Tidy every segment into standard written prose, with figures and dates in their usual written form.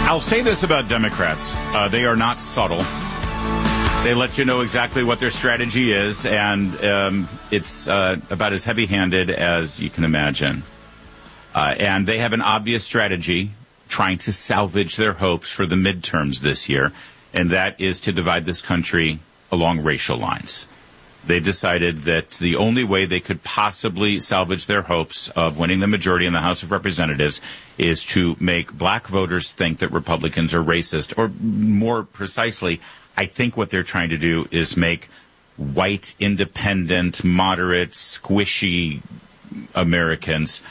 I'll say this about Democrats. They are not subtle. They let you know exactly what their strategy is, and it's about as heavy-handed as you can imagine. And they have an obvious strategy trying to salvage their hopes for the midterms this year, and that is to divide this country along racial lines. They've decided that the only way they could possibly salvage their hopes of winning the majority in the House of Representatives is to make black voters think that Republicans are racist. Or more precisely, I think what they're trying to do is make white, independent, moderate, squishy Americans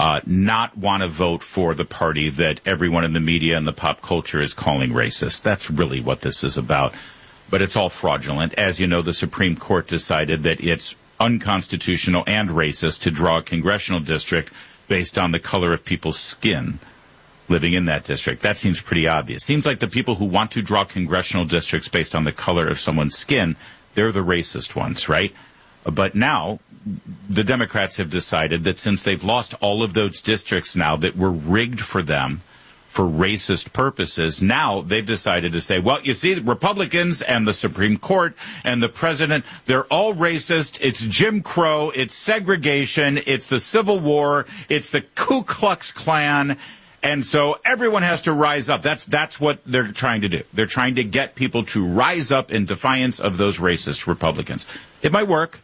not want to vote for the party that everyone in the media and the pop culture is calling racist. That's really what this is about. But it's all fraudulent. As you know, the Supreme Court decided that it's unconstitutional and racist to draw a congressional district based on the color of people's skin living in that district. That seems pretty obvious. Seems like the people who want to draw congressional districts based on the color of someone's skin, they're the racist ones, right? But now the Democrats have decided that since they've lost all of those districts now that were rigged for them for racist purposes, now they've decided to say, well, you see, the Republicans and the Supreme Court and the president, they're all racist. It's Jim Crow. It's segregation. It's the Civil War. It's the Ku Klux Klan. And so everyone has to rise up. That's what they're trying to do. They're trying to get people to rise up in defiance of those racist Republicans. It might work.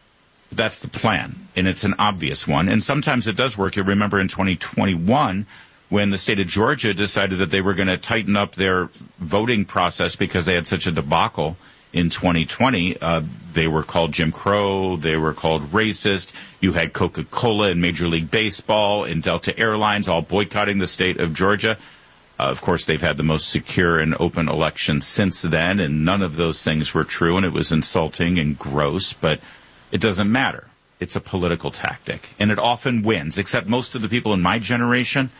That's the plan, and it's an obvious one. And sometimes it does work. You remember in 2021 when the state of Georgia decided that they were going to tighten up their voting process because they had such a debacle in 2020. They were called Jim Crow. They were called racist. You had Coca-Cola and Major League Baseball and Delta Airlines all boycotting the state of Georgia. Of course, they've had the most secure and open election since then, and none of those things were true, and it was insulting and gross, but it doesn't matter. It's a political tactic, and it often wins, except most of the people in my generation,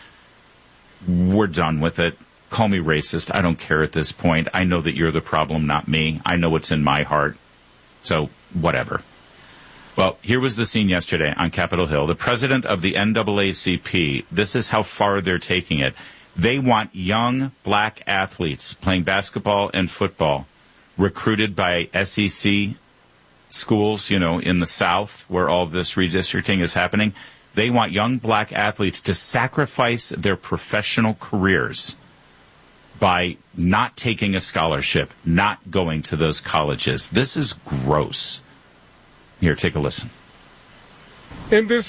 we're done with it. Call me racist. I don't care at this point. I know that you're the problem, not me. I know what's in my heart. So, whatever. Well, here was the scene yesterday on Capitol Hill. The president of the NAACP, this is how far they're taking it. They want young black athletes playing basketball and football recruited by SEC schools, you know, in the South where all this redistricting is happening. They want young black athletes to sacrifice their professional careers by not taking a scholarship, not going to those colleges. This is gross. Here, take a listen. In this